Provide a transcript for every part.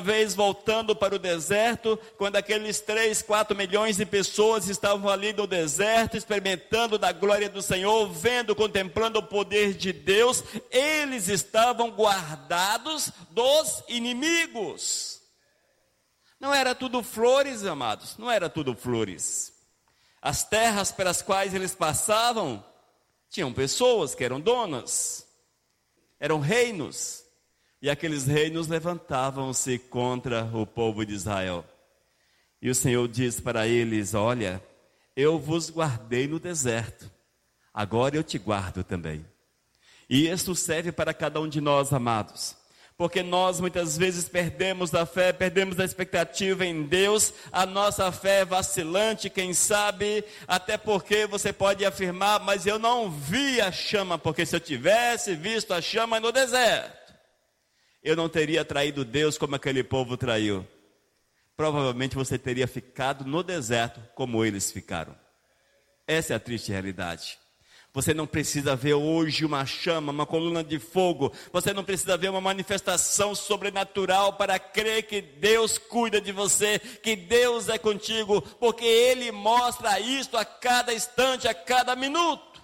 vez voltando para o deserto, quando aqueles 3, 4 milhões de pessoas estavam ali no deserto, experimentando da glória do Senhor, vendo, contemplando o poder de Deus, eles estavam guardados dos inimigos. Não era tudo flores, amados, não era tudo flores. As terras pelas quais eles passavam, tinham pessoas que eram donas, eram reinos. E aqueles reinos levantavam-se contra o povo de Israel. E o Senhor diz para eles: olha, eu vos guardei no deserto, agora eu te guardo também. E isso serve para cada um de nós, amados. Porque nós muitas vezes perdemos a fé, perdemos a expectativa em Deus, a nossa fé é vacilante, quem sabe, até porque você pode afirmar: mas eu não vi a chama, porque se eu tivesse visto a chama no deserto, eu não teria traído Deus como aquele povo traiu. Provavelmente você teria ficado no deserto como eles ficaram. Essa é a triste realidade. Você não precisa ver hoje uma chama, uma coluna de fogo. Você não precisa ver uma manifestação sobrenatural para crer que Deus cuida de você, que Deus é contigo, porque Ele mostra isto a cada instante, a cada minuto.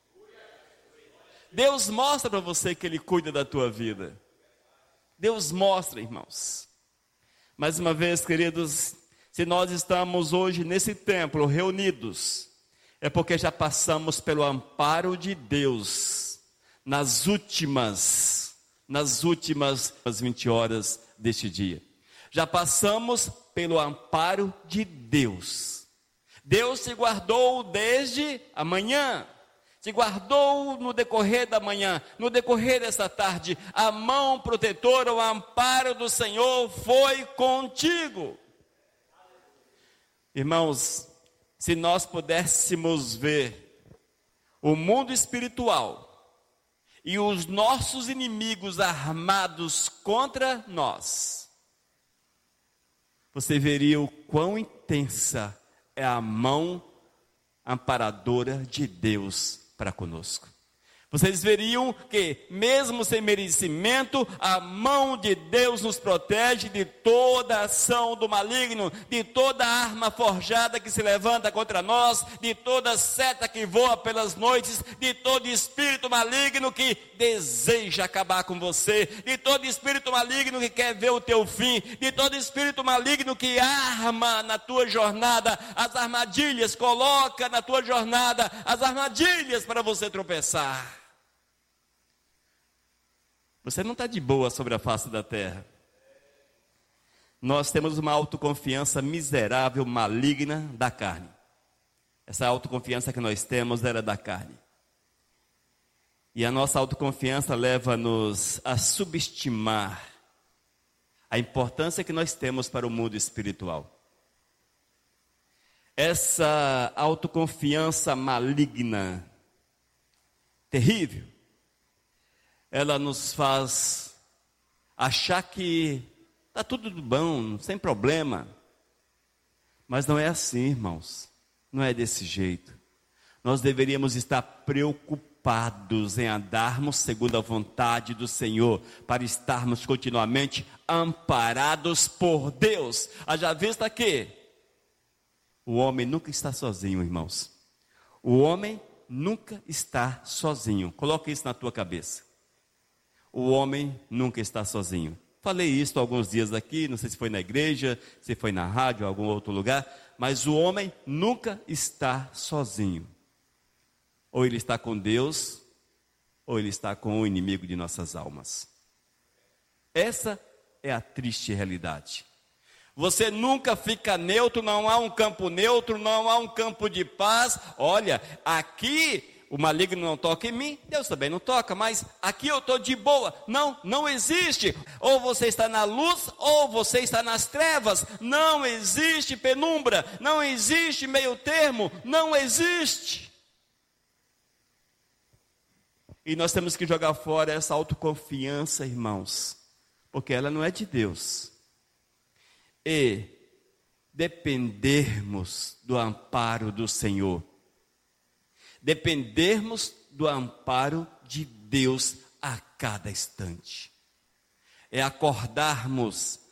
Deus mostra para você que Ele cuida da tua vida. Deus mostra, irmãos. Mais uma vez, queridos, se nós estamos hoje nesse templo reunidos, é porque já passamos pelo amparo de Deus nas últimas 20 horas deste dia. Já passamos pelo amparo de Deus. Deus te guardou desde a manhã. Te guardou no decorrer da manhã, no decorrer dessa tarde. A mão protetora, o amparo do Senhor foi contigo. Irmãos, se nós pudéssemos ver o mundo espiritual e os nossos inimigos armados contra nós, você veria o quão intensa é a mão amparadora de Deus para conosco. Vocês veriam que, mesmo sem merecimento, a mão de Deus nos protege de toda ação do maligno, de toda arma forjada que se levanta contra nós, de toda seta que voa pelas noites, de todo espírito maligno que deseja acabar com você, de todo espírito maligno que quer ver o teu fim, de todo espírito maligno que arma na tua jornada as armadilhas, coloca na tua jornada as armadilhas para você tropeçar. Você não está de boa sobre a face da terra. Nós temos uma autoconfiança miserável, maligna da carne. Essa autoconfiança que nós temos era da carne. E a nossa autoconfiança leva-nos a subestimar a importância que nós temos para o mundo espiritual. Essa autoconfiança maligna, terrível, ela nos faz achar que está tudo bom, sem problema. Mas não é assim, irmãos. Não é desse jeito. Nós deveríamos estar preocupados em andarmos segundo a vontade do Senhor, para estarmos continuamente amparados por Deus. Haja vista que o homem nunca está sozinho, irmãos. O homem nunca está sozinho. Coloca isso na tua cabeça. O homem nunca está sozinho. Falei isso alguns dias aqui, não sei se foi na igreja, se foi na rádio, em algum outro lugar, mas o homem nunca está sozinho. Ou ele está com Deus, ou ele está com o inimigo de nossas almas. Essa é a triste realidade. Você nunca fica neutro, não há um campo neutro, não há um campo de paz. Olha, aqui o maligno não toca em mim, Deus também não toca, mas aqui eu estou de boa. Não, não existe. Ou você está na luz, ou você está nas trevas. Não existe penumbra, não existe meio termo, não existe. E nós temos que jogar fora essa autoconfiança, irmãos, porque ela não é de Deus. E dependermos do amparo do Senhor. Dependermos do amparo de Deus a cada instante. É acordarmos